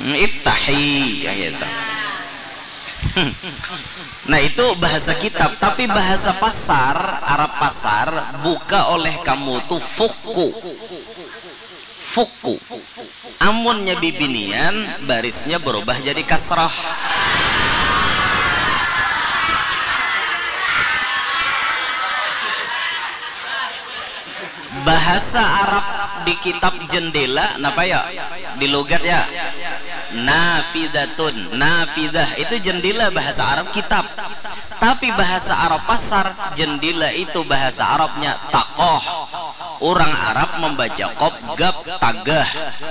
Iftahi ya gitu. Nah itu bahasa kitab, tapi bahasa pasar, Arab pasar buka oleh kamu tuh fuku. Fuku. Amunnya bibinian barisnya berubah jadi kasrah. Bahasa Arab di kitab jendela napa ya? Di logat ya. Nafidatun, nafidah itu jendela bahasa Arab kitab. Tapi bahasa Arab pasar jendela itu bahasa Arabnya takoh. Orang Arab membaca qaf gab tagah.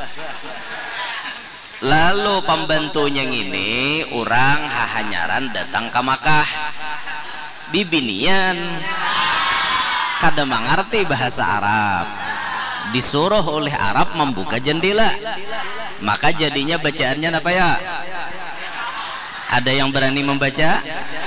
Lalu pembantunya ini orang hahanyaran datang ke Makkah. Bibinian kada mengerti bahasa Arab. Disuruh oleh Arab membuka jendela. Maka jadinya bacaannya apa ya? Ada yang berani membaca?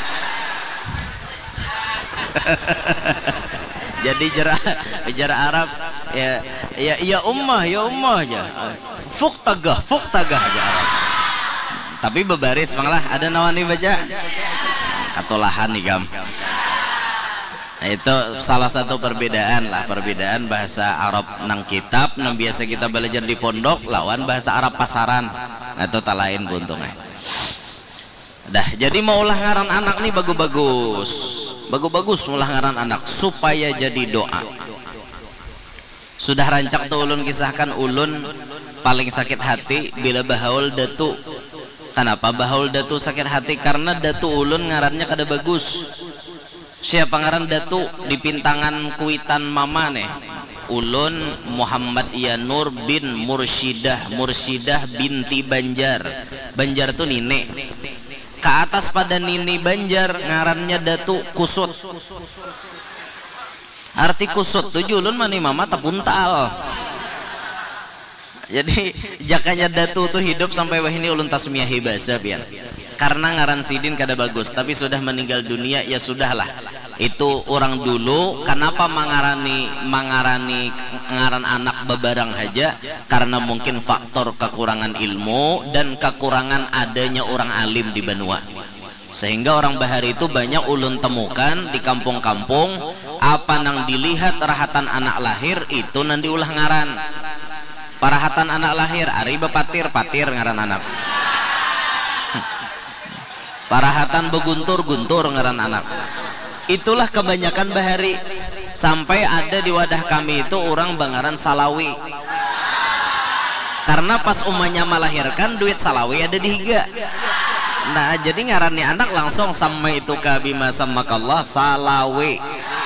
Jadi jara Arab ya ummah aja. Fuk tagah aja Arab. Tapi bebaris manglah ada nawani baca. Katolahan nih gam. Nah, itu salah satu perbedaan bahasa Arab nang kitab nang biasa kita belajar di pondok lawan bahasa Arab pasaran. Nah itu tak lain buntungnya. Dah jadi mau ulah ngaran anak nih bagus ulah ngaran anak supaya jadi doa. Sudah rancak tuh ulun kisahkan ulun paling sakit hati bila bahaul datu. Kenapa bahaul datu sakit hati? Karena datu ulun ngarannya kada bagus. Siapa ngaran datu di pintangan kuitan mama nih? Ulun Muhammad Yanur bin Mursidah binti Banjar. Banjar tuh nini. Ke atas pada nini Banjar ngarannya datu kusut. Arti kusut tuh ulun mani mama tapuntal. Jadi jakanya datu tuh hidup sampai wah ini ulun tasmiyahi bahasa biar. Karena ngaran sidin kada bagus, tapi sudah meninggal dunia ya sudahlah. Itu orang dulu kenapa mengarani ngaran anak bebarang haja karena mungkin faktor kekurangan ilmu dan kekurangan adanya orang alim di Banua. Sehingga orang bahari itu banyak ulun temukan di kampung-kampung apa nang dilihat rahatan anak lahir itu nang diulah ngaran. Parahatan anak lahir ari bepatir ngaran anak. Parahatan beguntur ngaran anak. Itulah kebanyakan bahari. Sampai ada di wadah kami itu orang bangaran Salawi. Karena pas umahnya melahirkan duit Salawi ada di higa. Nah jadi ngarannya anak langsung sama itu kabima sama Allah Salawi.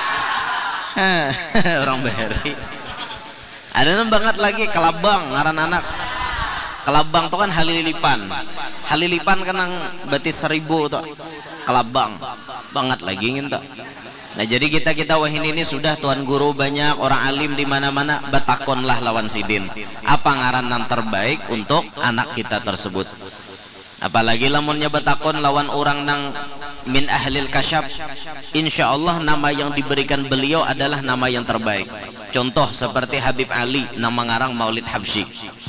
Orang bahari. Ada banget lagi Kelabang ngaran anak. Kelabang tuh kan halilipan kan yang berarti 1000 tuh. Kelabang banget lagi nginta. Nah jadi kita wah ini sudah tuan guru banyak orang alim di mana-mana batakonlah lawan sidin. Apa ngaran yang terbaik untuk anak kita tersebut? Apalagi lamunnya batakon lawan orang nang min ahlil kasyaf. Insya Allah nama yang diberikan beliau adalah nama yang terbaik. Contoh seperti Habib Ali nama ngarang Maulid Habsyi.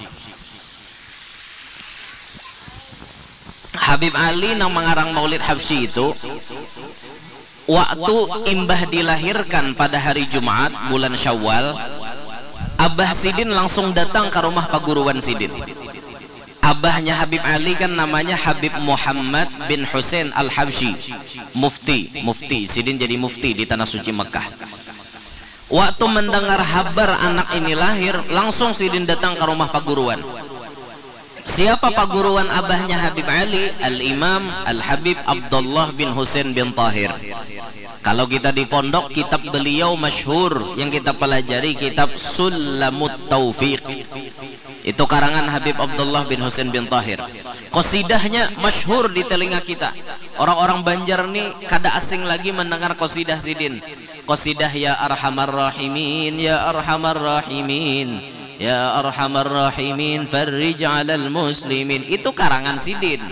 Habib Ali yang mengarang Maulid Habsyi itu waktu imbah dilahirkan pada hari Jumat bulan Syawal, Abah Sidin langsung datang ke rumah paguruan Sidin. Abahnya Habib Ali kan namanya Habib Muhammad bin Husain Al-Habsyi, mufti Sidin jadi mufti di tanah suci Mekah. Waktu mendengar kabar anak ini lahir langsung Sidin datang ke rumah paguruan. Siapa paguruan abahnya Habib Ali? Al-Imam Al-Habib Abdullah bin Husain bin Tahir. Kalau kita di pondok kitab beliau masyhur yang kita pelajari kitab Sulamut Taufiq. Itu karangan Habib Abdullah bin Husain bin Tahir. Qasidahnya masyhur di telinga kita. Orang-orang Banjar nih kada asing lagi mendengar qasidah Sidin. Qasidah ya arhamar rahimin ya arhamar rahimin. Ya arhamar rahimin farrij 'alal muslimin. Itu karangan Sidin.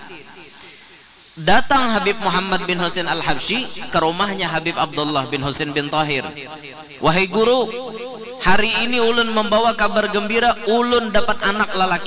Datang Habib Muhammad bin Husain Al-Habsyi ke rumahnya Habib Abdullah bin Husain bin Tahir. Wahai guru, hari ini ulun membawa kabar gembira, ulun dapat anak lelaki.